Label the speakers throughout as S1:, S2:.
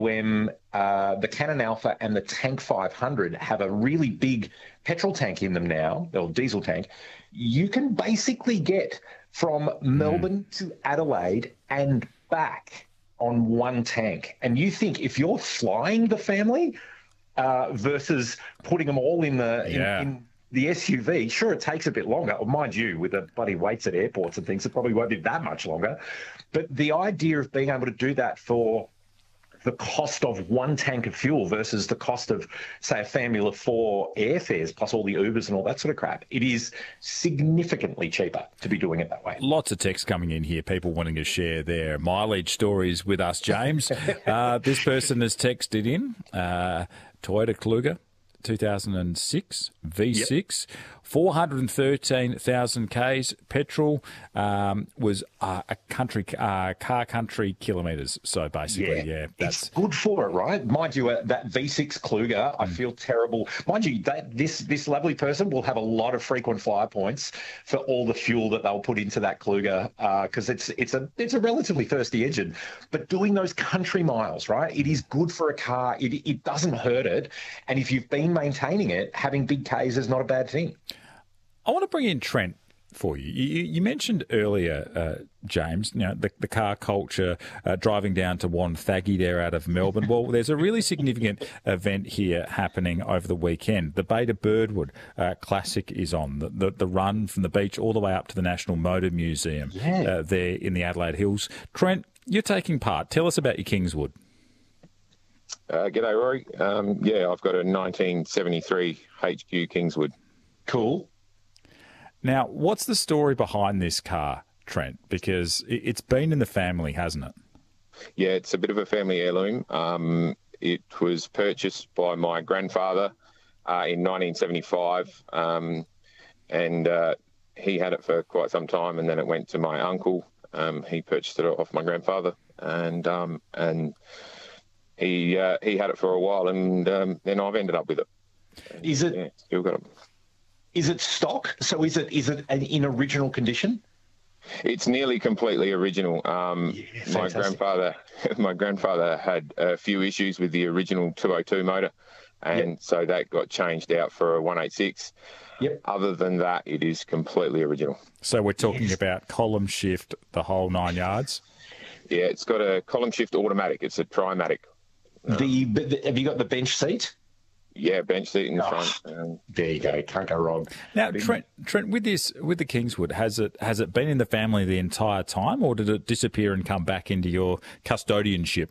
S1: the Canon Alpha and the Tank 500 have a really big petrol tank in them now, or diesel tank, you can basically get from Melbourne to Adelaide and back on one tank. And you think if you're flying the family versus putting them all in the SUV, sure, it takes a bit longer. Mind you, with the bloody waits at airports and things, it probably won't be that much longer. But the idea of being able to do that for the cost of one tank of fuel versus the cost of, say, a family of 4 airfares plus all the Ubers and all that sort of crap, it is significantly cheaper to be doing it that way.
S2: Lots of texts coming in here, people wanting to share their mileage stories with us, James. This person has texted in, Toyota Kluger, 2006 V6, 413,000 Ks. Petrol was a country kilometres. So basically,
S1: it's good for it, right? Mind you, that V6 Kluger, I feel terrible. Mind you, that this lovely person will have a lot of frequent flyer points for all the fuel that they'll put into that Kluger because it's a relatively thirsty engine. But doing those country miles, right? It is good for a car. It doesn't hurt it, and if you've been maintaining it, having big Ks is not a bad thing.
S2: I want to bring in Trent for you. You mentioned earlier, James, the car culture, driving down to Wonthaggi there out of Melbourne. Well, there's a really significant event here happening over the weekend. The Bay to Birdwood Classic is on. The run from the beach all the way up to the National Motor Museum there in the Adelaide Hills. Trent, you're taking part. Tell us about your Kingswood.
S3: G'day, Rory. I've got a 1973 HQ Kingswood.
S1: Cool.
S2: Now, what's the story behind this car, Trent? Because it's been in the family, hasn't it?
S3: Yeah, it's a bit of a family heirloom. It was purchased by my grandfather in 1975, and he had it for quite some time, and then it went to my uncle. He purchased it off my grandfather, and he had it for a while, and then I've ended up with it.
S1: Is it?
S3: Yeah, still got it.
S1: Is it stock? So is it in original condition?
S3: It's nearly completely original. My grandfather had a few issues with the original 202 motor, and so that got changed out for a 186.
S1: Yep.
S3: Other than that, it is completely original.
S2: So we're talking about column shift, the whole 9 yards?
S3: Yeah, it's got a column shift automatic. It's a Trimatic.
S1: Have you got the bench seat?
S3: Yeah, bench seat in the front.
S1: There you go. Can't go wrong.
S2: Now, Trent, with the Kingswood, has it been in the family the entire time, or did it disappear and come back into your custodianship?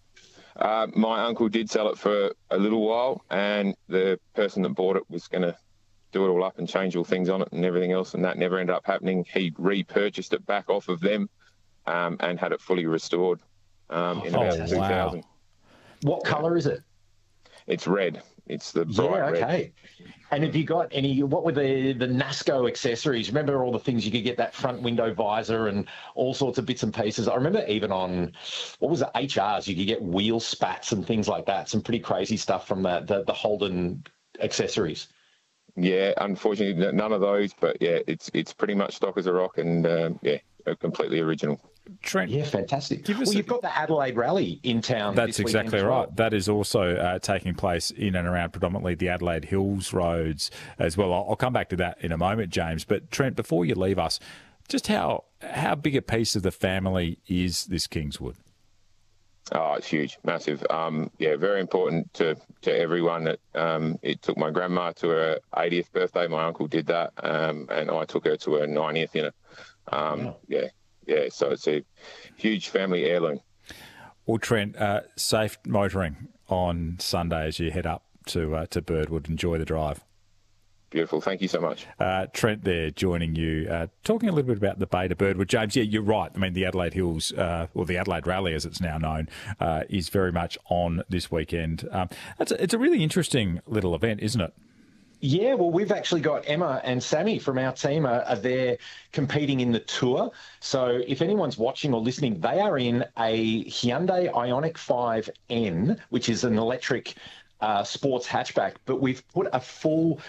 S3: My uncle did sell it for a little while, and the person that bought it was going to do it all up and change all things on it and everything else, and that never ended up happening. He repurchased it back off of them and had it fully restored in about 2000.
S2: Wow.
S1: What colour is it?
S3: It's red. It's the bright red.
S1: Okay. And have you got what were the NASCO accessories? Remember all the things you could get, that front window visor and all sorts of bits and pieces? I remember even on, what was it, HRs, you could get wheel spats and things like that. Some pretty crazy stuff from the Holden accessories.
S3: Yeah, unfortunately, none of those. But yeah, it's pretty much stock as a rock, and completely original.
S2: Trent,
S1: yeah, fantastic. You've got the Adelaide Rally in town.
S2: That's exactly right. That is also taking place in and around predominantly the Adelaide Hills roads as well. I'll come back to that in a moment, James. But Trent, before you leave us, just how big a piece of the family is this Kingswood?
S3: Oh, it's huge, massive. Very important to everyone. It took my grandma to her 80th birthday. My uncle did that, and I took her to her 90th in it.
S1: Wow.
S3: Yeah, so it's a huge family heirloom.
S2: Well, Trent, safe motoring on Sunday as you head up to Birdwood. Enjoy the drive.
S3: Beautiful. Thank you so much.
S2: Trent there joining you, talking a little bit about the Bay to Birdwood. James, yeah, you're right. I mean, the Adelaide Hills, or the Adelaide Rally as it's now known, is very much on this weekend. It's a really interesting little event, isn't it?
S1: Yeah, well, we've actually got Emma and Sammy from our team are there competing in the Tour. So if anyone's watching or listening, they are in a Hyundai Ioniq 5N, which is an electric sports hatchback. But we've put a full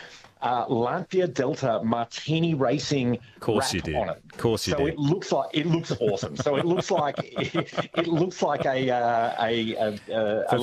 S1: Lancia Delta Martini Racing
S2: course
S1: wrap
S2: you did.
S1: on it.
S2: Of course you
S1: so
S2: did.
S1: it looks awesome. So it looks like it looks like a